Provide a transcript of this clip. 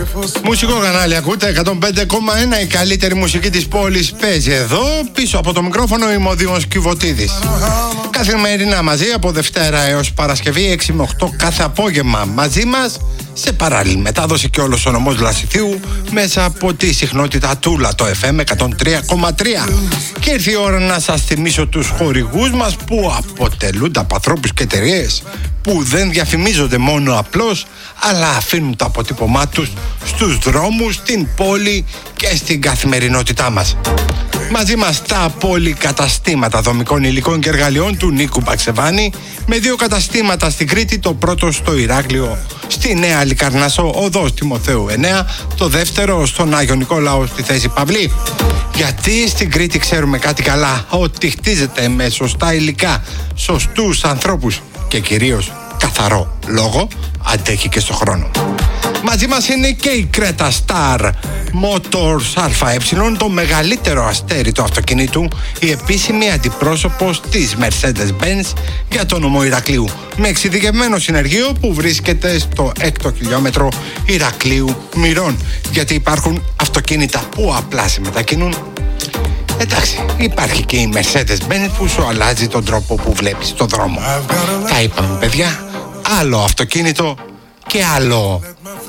Μουσικό κανάλι ακούτε, 105,1. Η καλύτερη μουσική της πόλης παίζει εδώ. Πίσω από το μικρόφωνο είμαι ο Δήμος Κιβωτίδης. Καθημερινά μαζί από Δευτέρα έως Παρασκευή 6 με 8 κάθε απόγευμα. Μαζί μας σε παράλληλη μετάδοση και όλος ο νομός Λασιθίου μέσα από τη συχνότητα Τούλα, το FM 103,3. Και ήρθε η ώρα να σας θυμίσω τους χορηγούς μας που αποτελούνται από ανθρώπους και εταιρείες που δεν διαφημίζονται μόνο απλώς, αλλά αφήνουν το αποτύπωμά τους στους δρόμους, στην πόλη και στην καθημερινότητά μας. Μαζί μας τα πολυκαταστήματα δομικών υλικών και εργαλειών του Νίκου Μπαξεβάνη, με 2 καταστήματα στην Κρήτη, το πρώτο στο Ηράκλειο, στη Νέα Λικαρνασσό, οδός Τιμοθέου 9, το δεύτερο στον Άγιο Νικόλαο στη θέση Παυλή. Γιατί στην Κρήτη ξέρουμε κάτι καλά, ότι χτίζεται με σωστά υλικά, σωστούς ανθρώπους και κυρίως καθαρό λόγο, αντέχει και στο χρόνο. Μαζί μας είναι και η Creta Star Motors ΑΕ, το μεγαλύτερο αστέρι του αυτοκινήτου, η επίσημη αντιπρόσωπος της Mercedes-Benz για το νομό Ηρακλείου, με εξειδικευμένο συνεργείο που βρίσκεται στο 6ο χιλιόμετρο Ηρακλείου Μυρών. Γιατί υπάρχουν αυτοκίνητα που απλά σε μετακινούν. Εντάξει, υπάρχει και η Mercedes-Benz που σου αλλάζει τον τρόπο που βλέπεις τον δρόμο. Τα είπαμε, παιδιά, άλλο αυτοκίνητο και άλλο